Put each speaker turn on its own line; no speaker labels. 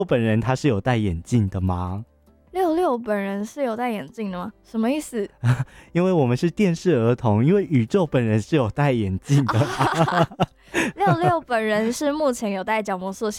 我本人他是有戴眼镜的吗？
六六本人是有戴眼镜的吗？什么意思？
因为我们是电视儿童，因为宇宙本人是有戴眼镜的。
六六本人是目前有戴角膜塑